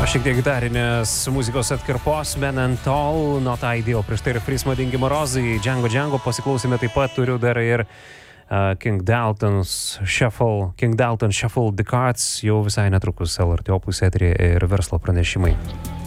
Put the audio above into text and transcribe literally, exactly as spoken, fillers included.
šiek tiek gitarinės muzikos atkarpos Men and All, Not Ideal, prieš tai ir Frismo Dingi Morozai, Django Django, pasiklausime taip pat, turiu dar ir uh, King Dalton's Shuffle, King Dalton Shuffle the Cards, jau visai netrukus L R T Opus eteryje ir verslo pranešimai.